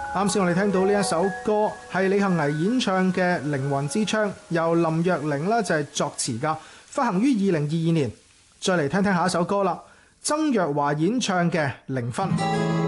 啱先我哋聽到呢一首歌係李幸倪演唱嘅《靈魂之窗》，由林若寧呢就係作詞噶，發行於2022年。再嚟聽聽下一首歌啦，曾若華演唱嘅《零分》。